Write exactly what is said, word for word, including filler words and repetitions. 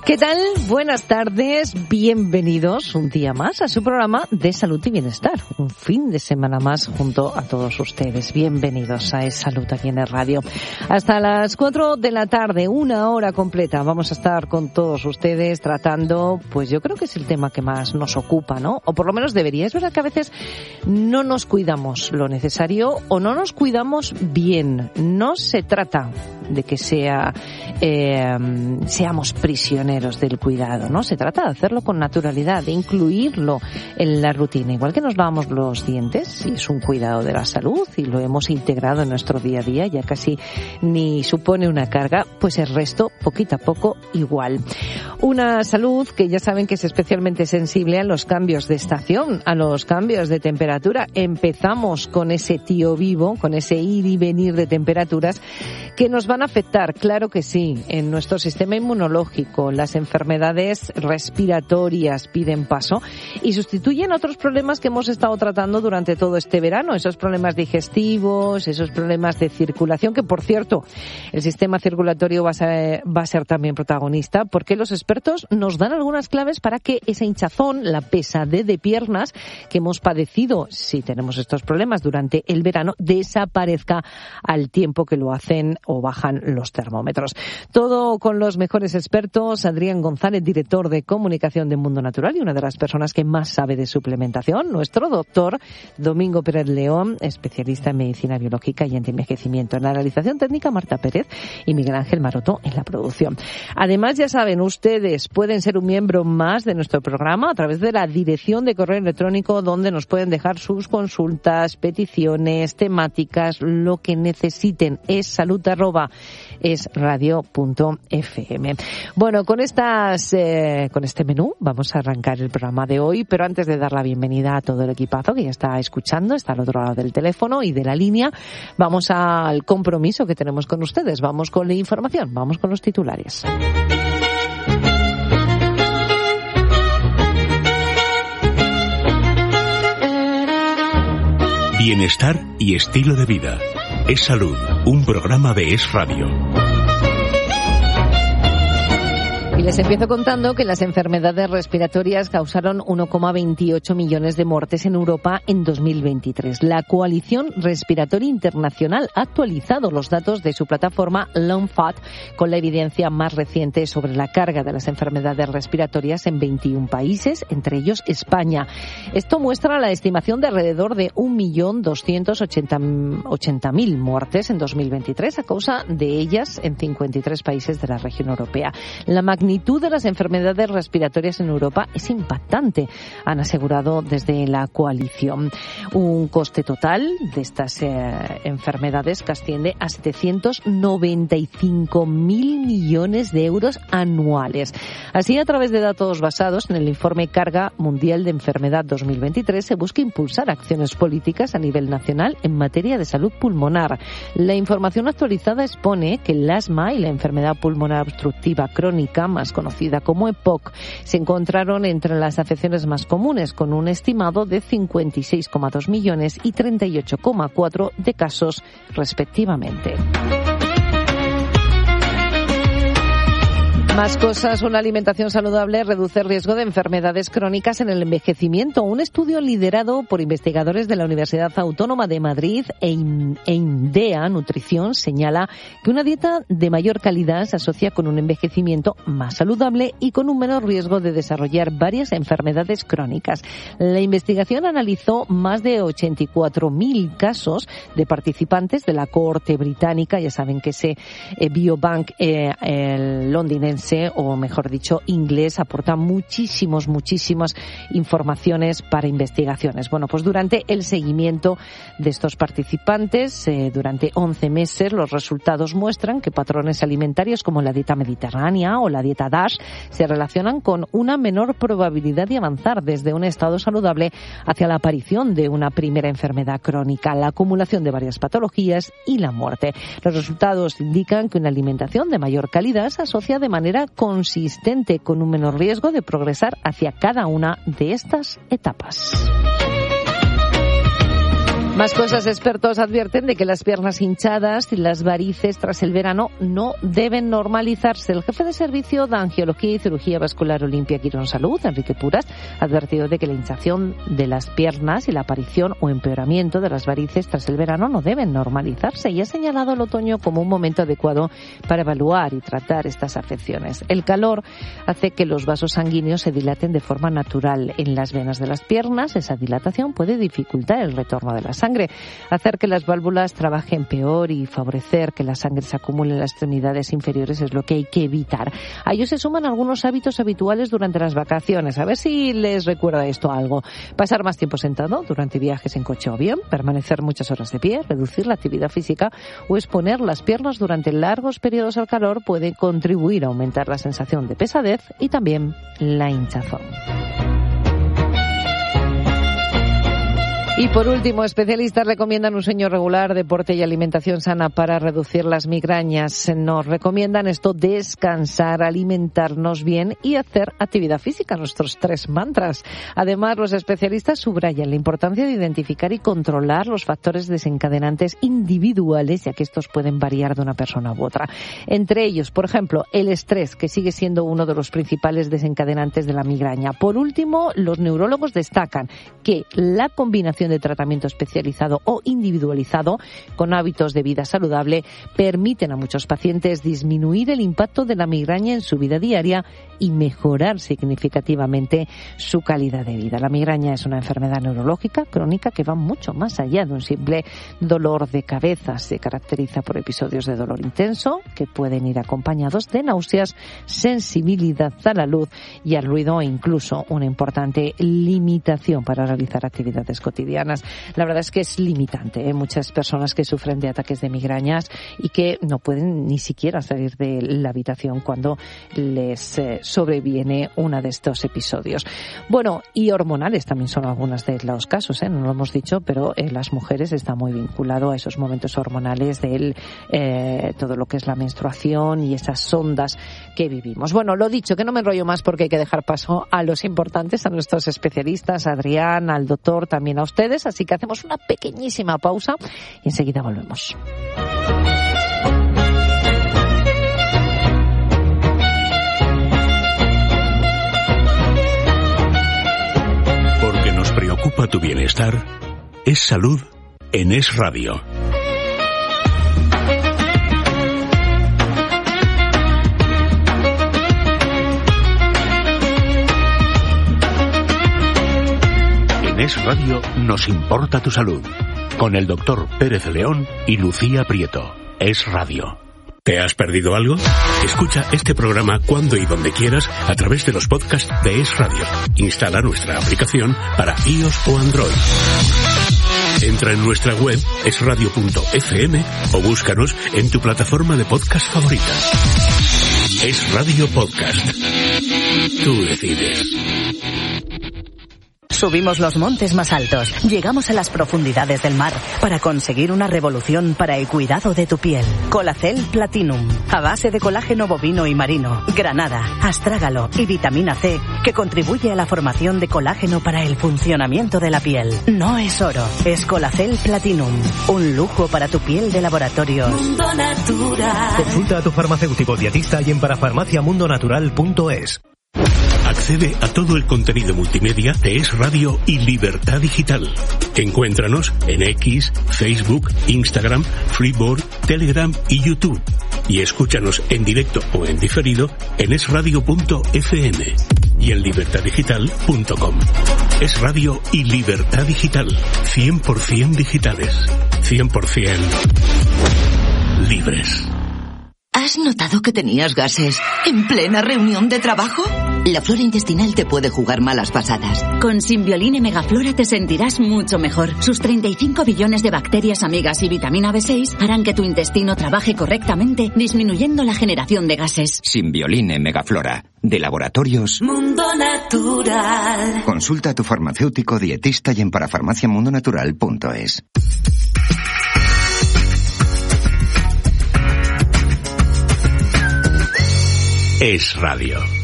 ¿Qué tal? Buenas tardes, bienvenidos un día más a su programa de salud y bienestar. Un fin de semana más junto a todos ustedes. Bienvenidos a Es Salud aquí en el radio. Hasta las cuatro de la tarde, una hora completa, vamos a estar con todos ustedes tratando, pues yo creo que es el tema que más nos ocupa, ¿no? O por lo menos debería. Es verdad que a veces no nos cuidamos lo necesario o no nos cuidamos bien. No se trata de que sea eh, seamos prisioneros del cuidado, ¿no? Se trata de hacerlo con naturalidad, de incluirlo en la rutina. Igual que nos lavamos los dientes, y es un cuidado de la salud y lo hemos integrado en nuestro día a día, ya casi ni supone una carga, pues el resto, poquito a poco, igual. Una salud que ya saben que es especialmente sensible a los cambios de estación, a los cambios de temperatura. Empezamos con ese tío vivo, con ese ir y venir de temperaturas que nos van a afectar, claro que sí, en nuestro sistema inmunológico. Las enfermedades respiratorias piden paso y sustituyen otros problemas que hemos estado tratando durante todo este verano, esos problemas digestivos, esos problemas de circulación, que por cierto, el sistema circulatorio va a ser, va a ser también protagonista, porque los expertos nos dan algunas claves para que esa hinchazón, la pesadez de piernas que hemos padecido, si tenemos estos problemas durante el verano, desaparezca al tiempo que lo hacen o bajan los termómetros. Todo con los mejores expertos. Adrián González, director de comunicación de Mundo Natural y una de las personas que más sabe de suplementación. Nuestro doctor Domingo Pérez León, especialista en medicina biológica y antienvejecimiento. En la realización técnica, Marta Pérez y Miguel Ángel Maroto en la producción. Además, ya saben, ustedes pueden ser un miembro más de nuestro programa a través de la dirección de correo electrónico donde nos pueden dejar sus consultas, peticiones, temáticas, lo que necesiten. Es salud arroba es radio punto f m. Bueno, con estas, eh, con este menú vamos a arrancar el programa de hoy, pero antes de dar la bienvenida a todo el equipazo que ya está escuchando, está al otro lado del teléfono y de la línea, vamos al compromiso que tenemos con ustedes. Vamos con la información, vamos con los titulares. Bienestar y estilo de vida. Es Salud, un programa de Es Radio. Y les empiezo contando que las enfermedades respiratorias causaron uno coma veintiocho millones de muertes en Europa en dos mil veintitrés. La Coalición Respiratoria Internacional ha actualizado los datos de su plataforma LungFat con la evidencia más reciente sobre la carga de las enfermedades respiratorias en veintiún países, entre ellos España. Esto muestra la estimación de alrededor de un millón doscientos ochenta mil muertes en dos mil veintitrés a causa de ellas en cincuenta y tres países de la región europea. La magnitud La magnitud de las enfermedades respiratorias en Europa es impactante, han asegurado desde la coalición. Un coste total de estas eh, enfermedades que asciende a setecientos noventa y cinco mil millones de euros anuales. Así, a través de datos basados en el informe Carga Mundial de Enfermedad dos mil veintitrés, se busca impulsar acciones políticas a nivel nacional en materia de salud pulmonar. La información actualizada expone que el asma y la enfermedad pulmonar obstructiva crónica, más conocida como E P O C, se encontraron entre las afecciones más comunes, con un estimado de cincuenta y seis coma dos millones y treinta y ocho coma cuatro de casos respectivamente. Más cosas. Una alimentación saludable reduce el riesgo de enfermedades crónicas en el envejecimiento. Un estudio liderado por investigadores de la Universidad Autónoma de Madrid e INDEA Nutrición señala que una dieta de mayor calidad se asocia con un envejecimiento más saludable y con un menor riesgo de desarrollar varias enfermedades crónicas. La investigación analizó más de ochenta y cuatro mil casos de participantes de la cohorte británica. Ya saben que ese eh, Biobank eh, el londinense, o mejor dicho, inglés, aporta muchísimos, muchísimas informaciones para investigaciones. Bueno, pues durante el seguimiento de estos participantes, eh, durante once meses, los resultados muestran que patrones alimentarios como la dieta mediterránea o la dieta DASH se relacionan con una menor probabilidad de avanzar desde un estado saludable hacia la aparición de una primera enfermedad crónica, la acumulación de varias patologías y la muerte. Los resultados indican que una alimentación de mayor calidad se asocia de manera consistente con un menor riesgo de progresar hacia cada una de estas etapas. Más cosas, expertos advierten de que las piernas hinchadas y las varices tras el verano no deben normalizarse. El jefe de servicio de Angiología y Cirugía Vascular Olimpia Quirón Salud, Enrique Puras, ha advertido de que la hinchazón de las piernas y la aparición o empeoramiento de las varices tras el verano no deben normalizarse y ha señalado el otoño como un momento adecuado para evaluar y tratar estas afecciones. El calor hace que los vasos sanguíneos se dilaten de forma natural en las venas de las piernas. Esa dilatación puede dificultar el retorno de la sangre. Sangre, hacer que las válvulas trabajen peor y favorecer que la sangre se acumule en las extremidades inferiores es lo que hay que evitar. A ello se suman algunos hábitos habituales durante las vacaciones. A ver si les recuerda esto algo. Pasar más tiempo sentado durante viajes en coche o avión, permanecer muchas horas de pie, reducir la actividad física o exponer las piernas durante largos periodos al calor puede contribuir a aumentar la sensación de pesadez y también la hinchazón. Y por último, especialistas recomiendan un sueño regular, deporte y alimentación sana para reducir las migrañas. Nos recomiendan esto: descansar, alimentarnos bien y hacer actividad física, nuestros tres mantras. Además, los especialistas subrayan la importancia de identificar y controlar los factores desencadenantes individuales, ya que estos pueden variar de una persona u otra. Entre ellos, por ejemplo, el estrés, que sigue siendo uno de los principales desencadenantes de la migraña. Por último, los neurólogos destacan que la combinación de tratamiento especializado o individualizado con hábitos de vida saludable permiten a muchos pacientes disminuir el impacto de la migraña en su vida diaria y mejorar significativamente su calidad de vida. La migraña es una enfermedad neurológica crónica que va mucho más allá de un simple dolor de cabeza. Se caracteriza por episodios de dolor intenso que pueden ir acompañados de náuseas, sensibilidad a la luz y al ruido e incluso una importante limitación para realizar actividades cotidianas. La verdad es que es limitante. Hay ¿eh? muchas personas que sufren de ataques de migrañas y que no pueden ni siquiera salir de la habitación cuando les eh, sobreviene uno de estos episodios. Bueno, y hormonales también son algunos de los casos, ¿eh? No lo hemos dicho, pero en las mujeres está muy vinculado a esos momentos hormonales de eh, todo lo que es la menstruación y esas ondas que vivimos. Bueno, lo dicho, que no me enrollo más porque hay que dejar paso a los importantes, a nuestros especialistas, a Adrián, al doctor, también a ustedes. Así que hacemos una pequeñísima pausa y enseguida volvemos. Porque nos preocupa tu bienestar, es salud en Es Radio. En Es Radio nos importa tu salud. Con el doctor Pérez León y Lucía Prieto. Es Radio. ¿Te has perdido algo? Escucha este programa cuando y donde quieras a través de los podcasts de Es Radio. Instala nuestra aplicación para iOS o Android. Entra en nuestra web es radio punto efe eme o búscanos en tu plataforma de podcast favorita. Es Radio Podcast. Tú decides. Subimos los montes más altos, llegamos a las profundidades del mar para conseguir una revolución para el cuidado de tu piel. Colacel Platinum, a base de colágeno bovino y marino, granada, astrágalo y vitamina C, que contribuye a la formación de colágeno para el funcionamiento de la piel. No es oro, es Colacel Platinum, un lujo para tu piel de laboratorio. Mundo Natural. Consulta a tu farmacéutico dietista y en parafarmacia mundo natural punto es. Accede a todo el contenido multimedia de Es Radio y Libertad Digital. Encuéntranos en X, Facebook, Instagram, Freeboard, Telegram y YouTube. Y escúchanos en directo o en diferido en es radio punto efe eme y en libertad digital punto com. Es Radio y Libertad Digital. cien por ciento digitales. cien por ciento libres. ¿Has notado que tenías gases en plena reunión de trabajo? La flora intestinal te puede jugar malas pasadas. Con Simbioline Megaflora te sentirás mucho mejor. Sus treinta y cinco billones de bacterias amigas y vitamina B seis harán que tu intestino trabaje correctamente, disminuyendo la generación de gases. Simbioline Megaflora, de Laboratorios Mundo Natural. Consulta a tu farmacéutico dietista y en parafarmacia mundo natural punto es. Es Radio.